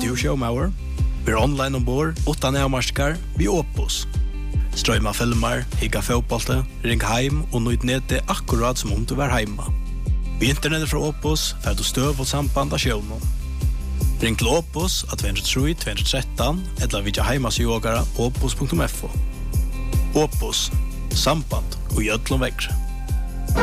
du showmauer. Vi är online ombord, utan avmarskar, vi Opus. Strøyma filmer, higga fotbollte, ring heim og nøyd nede akkurat som om du var heima. Vi internettet fra Opus, for du støv og samband av sjøvnen. Ring til Opus at 203-213, eller vidja heimasjogara opus.fo. Opus, samband og gjødlom vekkre.